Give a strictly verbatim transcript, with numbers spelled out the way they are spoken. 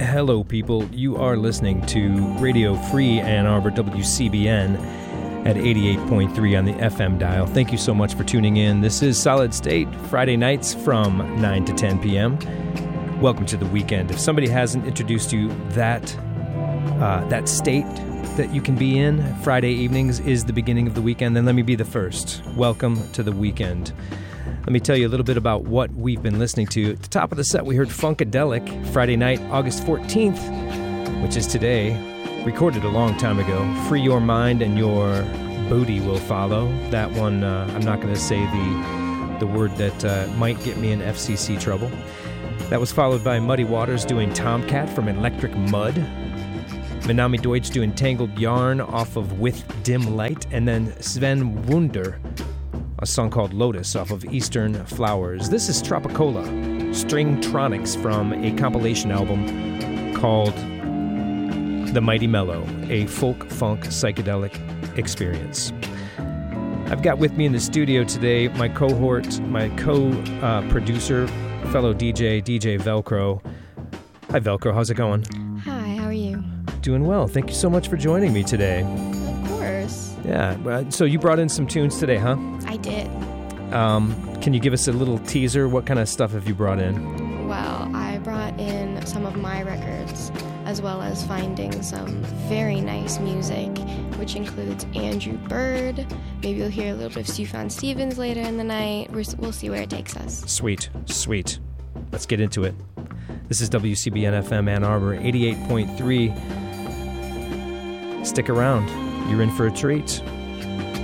Hello, people. You are listening to Radio Free Ann Arbor, W C B N, at eighty-eight point three on the F M dial. Thank you so much for tuning in. This is Solid State, Friday nights from nine to ten p.m. Welcome to the weekend. If somebody hasn't introduced you that uh, that state that you can be in, Friday evenings is the beginning of the weekend, then let me be the first. Welcome to the weekend. Let me tell you a little bit about what we've been listening to. At the top of the set, we heard Funkadelic, Friday night, August fourteenth, which is today, recorded a long time ago. Free Your Mind and Your Booty Will Follow. That one, uh, I'm not going to say the the word that uh, might get me in F C C trouble. That was followed by Muddy Waters doing Tomcat from Electric Mud. Manami Deutsch doing Tangled Yarn off of With Dim Light. And then Sven Wunder, a song called Lotus off of Eastern Flowers. This is Tropicola, Stringtronics from a compilation album called The Mighty Mellow, a folk-funk psychedelic experience. I've got with me in the studio today my cohort, my co-producer, uh, fellow D J, D J Velcro. Hi Velcro, how's it going? Hi, how are you? Doing well. Thank you so much for joining me today. Of course. Yeah, so you brought in some tunes today, huh? I did. Um, can you give us a little teaser? What kind of stuff have you brought in? Well, I brought in some of my records, as well as finding some very nice music, which includes Andrew Bird. Maybe you'll hear a little bit of Sufjan Stevens later in the night. We'll see where it takes us. Sweet, sweet. Let's get into it. This is W C B N F M Ann Arbor, eighty-eight point three. Stick around. You're in for a treat.